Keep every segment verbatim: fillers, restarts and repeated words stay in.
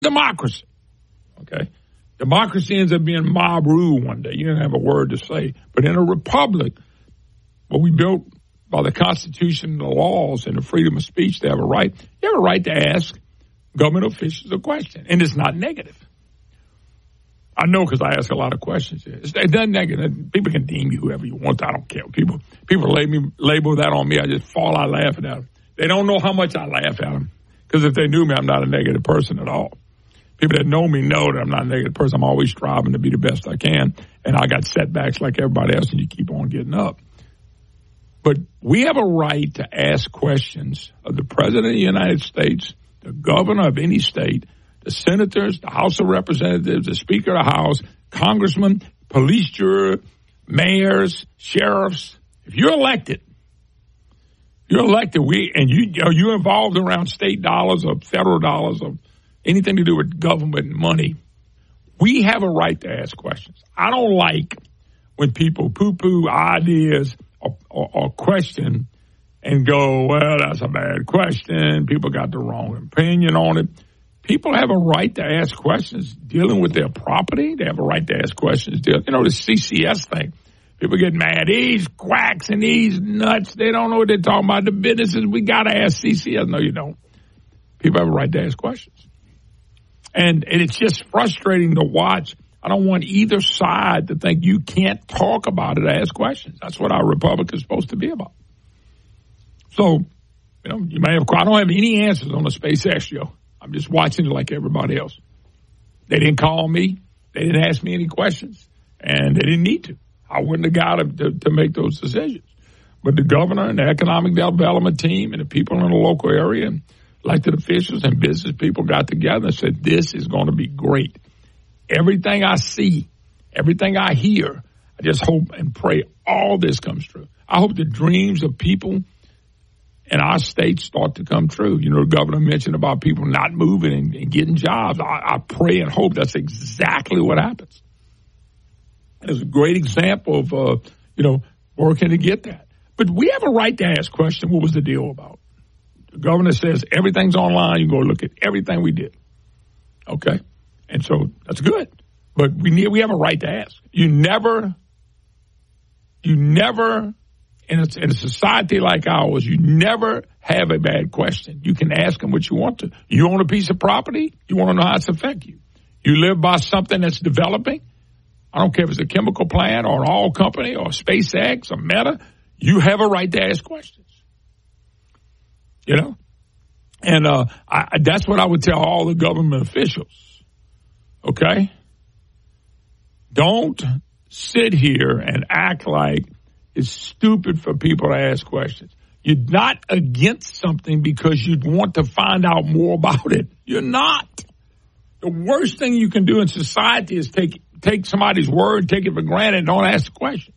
democracy. Okay? Democracy ends up being mob rule one day. You didn't have a word to say. But in a republic, what we built by the Constitution and the laws and the freedom of speech, they have a right. You have a right to ask government officials a question. And it's not negative. I know because I ask a lot of questions. It's, it doesn't negative. People can deem me whoever you want. I don't care. People people label, label that on me. I just fall out laughing at them. They don't know how much I laugh at them. Because if they knew me, I'm not a negative person at all. People that know me know that I'm not a negative person. I'm always striving to be the best I can. And I got setbacks like everybody else, and you keep on getting up. But we have a right to ask questions of the President of the United States, the governor of any state, the senators, the House of Representatives, the Speaker of the House, congressmen, police juror, mayors, sheriffs. If you're elected, you're elected, we and you are you involved around state dollars or federal dollars or anything to do with government money, we have a right to ask questions. I don't like when people poo-poo ideas or, or, or question and go, well, that's a bad question. People got the wrong opinion on it. People have a right to ask questions dealing with their property. They have a right to ask questions. Dealing, you know, the C C S thing. People get mad. These quacks and these nuts, they don't know what they're talking about. The businesses, we got to ask C C S. No, you don't. People have a right to ask questions. And, and it's just frustrating to watch. I don't want either side to think you can't talk about it, ask questions. That's what our republic is supposed to be about. So, you know, you may have, I don't have any answers on the SpaceX show. I'm just watching it like everybody else. They didn't call me. They didn't ask me any questions. And they didn't need to. I wouldn't have got them to, to make those decisions. But the governor and the economic development team and the people in the local area, elected officials and business people got together and said, this is going to be great. Everything I see, everything I hear, I just hope and pray all this comes true. I hope the dreams of people in our state start to come true. You know, the governor mentioned about people not moving and, and getting jobs. I, I pray and hope that's exactly what happens. It's a great example of, uh, you know, working to get that. But we have a right to ask questions. What was the deal about? The governor says everything's online. You go look at everything we did. Okay? And so that's good. But we need, we have a right to ask. You never, you never, in a, in a society like ours, you never have a bad question. You can ask them what you want to. You own a piece of property, you want to know how it's affect you. You live by something that's developing. I don't care if it's a chemical plant or an oil company or SpaceX or Meta. You have a right to ask questions. You know? And uh, I, that's what I would tell all the government officials. Okay? Don't sit here and act like it's stupid for people to ask questions. You're not against something because you want to find out more about it. You're not. The worst thing you can do in society is take take somebody's word, take it for granted, and don't ask the question.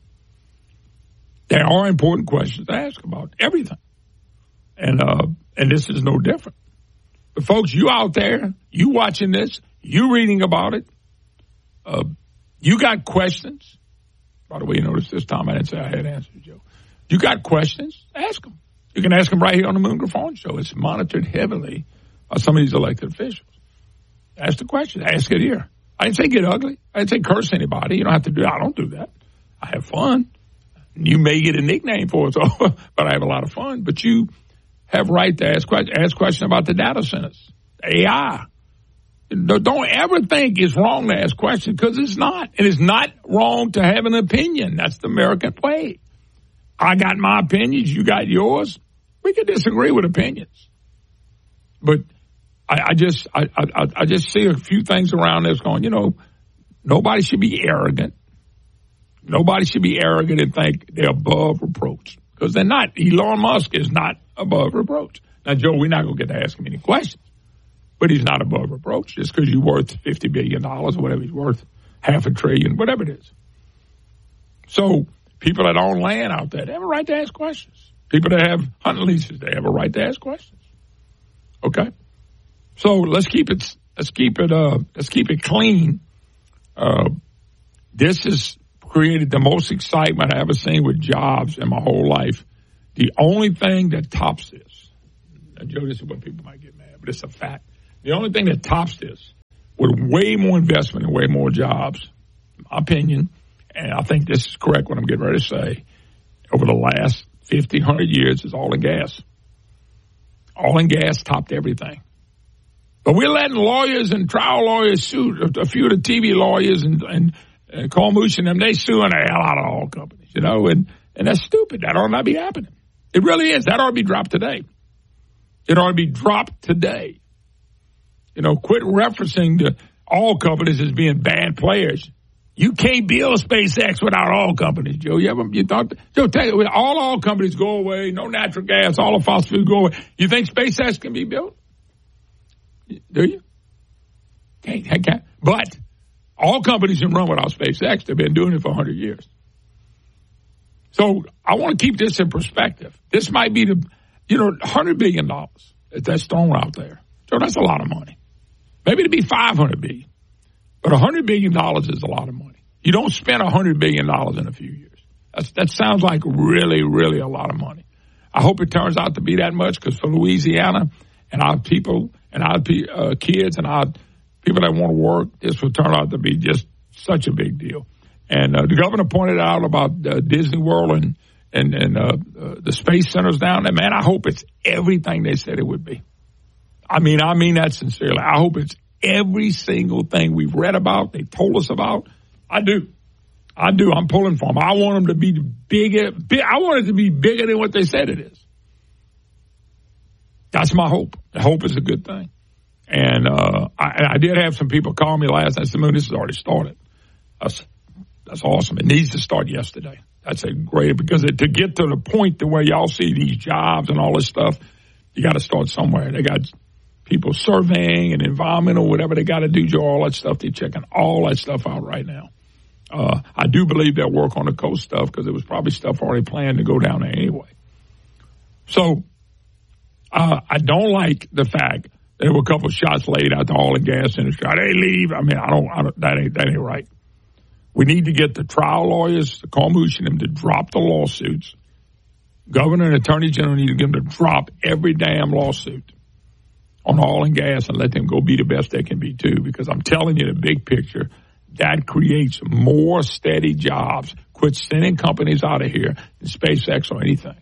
There are important questions to ask about everything. And uh, and this is no different. But folks, you out there, you watching this, you reading about it, uh, you got questions. By the way, you notice this time I didn't say I had answers, Joe. You got questions, ask them. You can ask them right here on the Moon Griffon Show. It's monitored heavily by some of these elected officials. Ask the question. Ask it here. I didn't say get ugly. I didn't say curse anybody. You don't have to do that. I don't do that. I have fun. You may get a nickname for it, so, but I have a lot of fun. But you have right to ask questions. Ask questions about the data centers, A I. Don't ever think it's wrong to ask questions, because it's not. And it's not wrong to have an opinion. That's the American way. I got my opinions. You got yours. We can disagree with opinions. But I, I just I, I, I just see a few things around this going, you know, nobody should be arrogant. Nobody should be arrogant and think they're above reproach, because they're not. Elon Musk is not above reproach. Now, Joe, we're not going to get to ask him any questions, but he's not above reproach just because you're worth fifty billion dollars or whatever he's worth, half a trillion, whatever it is. So people that own land out there, they have a right to ask questions. People that have hunting leases, they have a right to ask questions. Okay? So let's keep it, let's keep it, uh, let's keep it clean. Uh, this has created the most excitement I ever seen with jobs in my whole life. The only thing that tops this, and Joe, this is what people might get mad, but it's a fact. The only thing that tops this, with way more investment and way more jobs, in my opinion, and I think this is correct what I'm getting ready to say, over the last fifty, one hundred years is oil and gas. Oil and gas topped everything. But we're letting lawyers and trial lawyers sue, a few of the T V lawyers and, and, and Cormouche and them, they suing the hell out of oil companies, you know, and, and that's stupid. That ought not be happening. It really is. That ought to be dropped today. It ought to be dropped today. You know, quit referencing the oil companies as being bad players. You can't build SpaceX without oil companies, Joe. You ever, you thought, Joe, tell you, all oil companies go away, no natural gas, all the fossil fuels go away. You think SpaceX can be built? Do you? Can't, can't. But all companies can run without SpaceX. They've been doing it for one hundred years. So I want to keep this in perspective. This might be the, you know, one hundred billion dollars that's thrown out there. So that's a lot of money. Maybe it'd be five hundred billion dollars. But one hundred billion dollars is a lot of money. You don't spend one hundred billion dollars in a few years. That's, that sounds like really, really a lot of money. I hope it turns out to be that much, because for Louisiana and our people and our uh, kids and our people that want to work, this will turn out to be just such a big deal. And uh, the governor pointed out about uh, Disney World and, and, and uh, uh, the space centers down there. Man, I hope it's everything they said it would be. I mean, I mean that sincerely. I hope it's every single thing we've read about, they told us about. I do. I do. I'm pulling for them. I want them to be bigger. Big, I want it to be bigger than what they said it is. That's my hope. Hope is a good thing. And uh, I, I did have some people call me last night. I said, Moon, this has already started. That's, that's awesome. It needs to start yesterday. That's a great, because it, to get to the point to where y'all see these jobs and all this stuff, you got to start somewhere. They got people surveying and environmental, whatever they got to do, Joe, all that stuff. They're checking all that stuff out right now. Uh, I do believe they'll work on the coast stuff, because there was probably stuff already planned to go down there anyway. So uh, I don't like the fact there were a couple of shots laid out the oil and gas industry. They leave. I mean, I don't, I don't that ain't that ain't right. We need to get the trial lawyers, the Cormouche and them, to drop the lawsuits. Governor and Attorney General need to get them to drop every damn lawsuit on oil and gas and let them go be the best they can be too, because I'm telling you the big picture, that creates more steady jobs. Quit sending companies out of here than SpaceX or anything.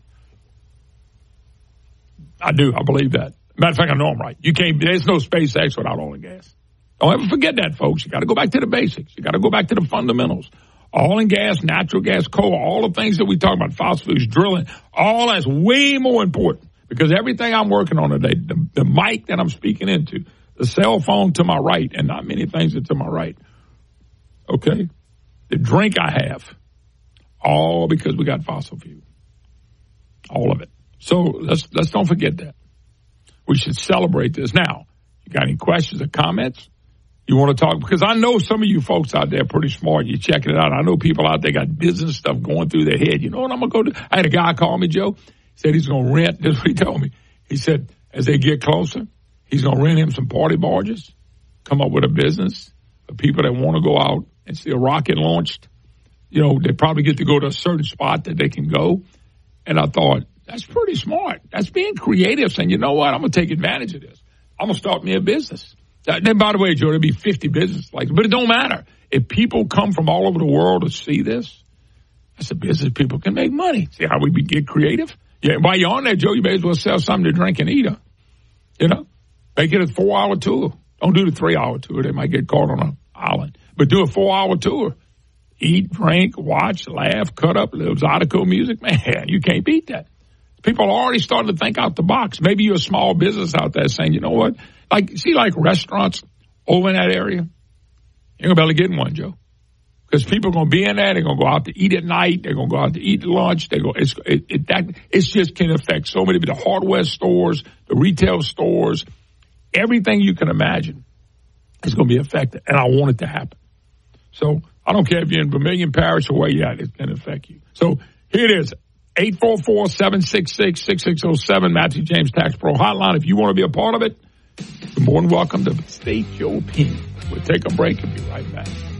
I do. I believe that. Matter of fact, I know I'm right. You can't, there's no SpaceX without oil and gas. Don't ever forget that, folks. You got to go back to the basics. You got to go back to the fundamentals. Oil and gas, natural gas, coal, all the things that we talk about, fossil fuels, drilling, all that's way more important. Because everything I'm working on today, the, the mic that I'm speaking into, the cell phone to my right, and not many things are to my right, okay, the drink I have, all because we got fossil fuel, all of it. So let's let's don't forget that. We should celebrate this. Now, you got any questions or comments? You want to talk? Because I know some of you folks out there are pretty smart. You're checking it out. I know people out there got business stuff going through their head. You know what I'm going to go do? I had a guy call me, Joe. Said he's going to rent. This is what he told me. He said as they get closer, he's going to rent him some party barges, come up with a business for people that want to go out and see a rocket launched. You know, they probably get to go to a certain spot that they can go. And I thought, that's pretty smart. That's being creative, saying, you know what, I'm going to take advantage of this. I'm going to start me a business. Then, by the way, Joe, there'll be fifty businesses like this, but it don't matter. If people come from all over the world to see this, that's a business people can make money. See how we get creative? Yeah, while you're on that, Joe, you may as well sell something to drink and eat. Huh? You know, make it a four-hour tour. Don't do the three-hour tour. They might get caught on an island. But do a four-hour tour. Eat, drink, watch, laugh, cut up, live Zydeco music. Man, you can't beat that. People are already starting to think out the box. Maybe you're a small business out there saying, you know what? Like, see, like restaurants over in that area? You're going to be able to get in one, Joe. Because people are going to be in there. They're going to go out to eat at night. They're going to go out to eat lunch. They go. It's it, it that it's just can affect so many. The hardware stores, the retail stores, everything you can imagine is going to be affected. And I want it to happen. So I don't care if you're in Vermilion Parish or where you're at. It's going to affect you. So here it is. eight four four, seven six six, six six zero seven, Matthew James Tax Pro Hotline. If you want to be a part of it, you're more than welcome to state your opinion. We'll take a break and be right back.